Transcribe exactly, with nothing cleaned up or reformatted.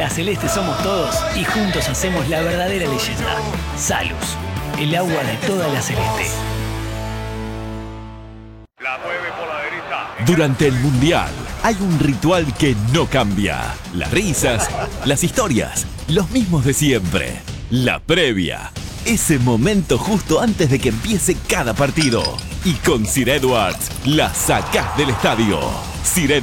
La Celeste somos todos y juntos hacemos la verdadera leyenda. Salus, el agua de toda la Celeste. La mueve por la derecha. Durante el Mundial hay un ritual que no cambia. Las risas, las historias, los mismos de siempre. La previa. Ese momento justo antes de que empiece cada partido. Y con Sir Edwards la sacás del estadio. Sir